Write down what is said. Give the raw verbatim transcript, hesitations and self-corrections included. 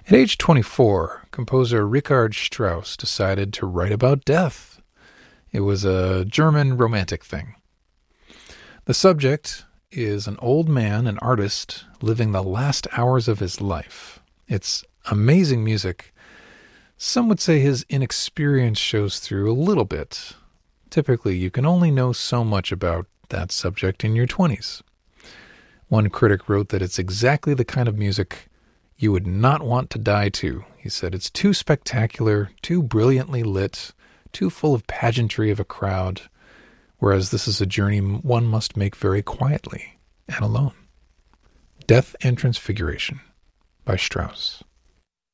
At age twenty-four, composer Richard Strauss decided to write about death. It was a German romantic thing. The subject is an old man, an artist, living the last hours of his life. It's amazing music. Some would say his inexperience shows through a little bit. Typically, you can only know so much about that subject in your twenties. One critic wrote that it's exactly the kind of music you would not want to die to. He said it's too spectacular, too brilliantly lit, too full of pageantry of a crowd, whereas this is a journey one must make very quietly and alone. Death and Transfiguration by Strauss.